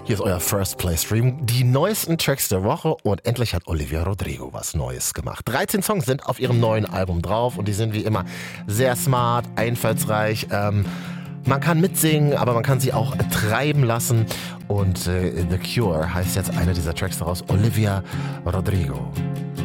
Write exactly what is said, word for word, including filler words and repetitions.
Hier ist euer First Play Stream, die neuesten Tracks der Woche und endlich hat Olivia Rodrigo was Neues gemacht. dreizehn Songs sind auf ihrem neuen Album drauf und die sind wie immer sehr smart, einfallsreich. Ähm, man kann mitsingen, aber man kann sie auch treiben lassen und äh, The Cure heißt jetzt einer dieser Tracks daraus, Olivia Rodrigo.